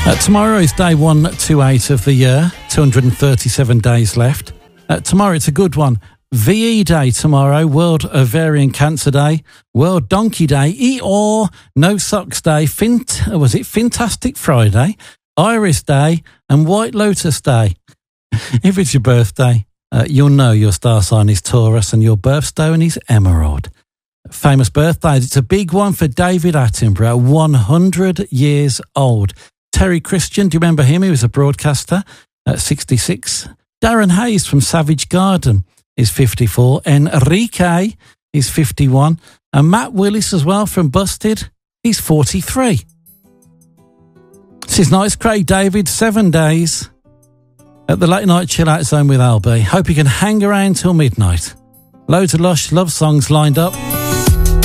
Tomorrow is day 128 of the year, 237 days left. Tomorrow it's a good one. VE Day tomorrow, World Ovarian Cancer Day, World Donkey Day, Eeyore, No Socks Day, Fantastic Friday, Iris Day and White Lotus Day. If it's your birthday, you'll know your star sign is Taurus and your birthstone is Emerald. Famous birthdays, it's a big one for David Attenborough, 100 years old. Terry Christian, do you remember him? He was a broadcaster at 66. Darren Hayes from Savage Garden is 54. Enrique is 51. And Matt Willis as well from Busted, he's 43. This is Nice Craig David, 7 days at the Late Night Chill Out Zone with LB. Hope you can hang around till midnight. Loads of lush love songs lined up.